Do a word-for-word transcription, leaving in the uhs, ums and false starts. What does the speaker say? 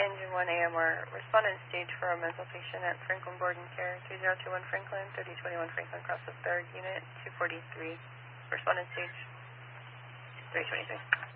Engine one A M R, respondent stage for a mental patient at Franklin Board and Care, three zero two one Franklin, thirty twenty-one Franklin, across the third unit, two forty-three. Respondent stage, three twenty-three.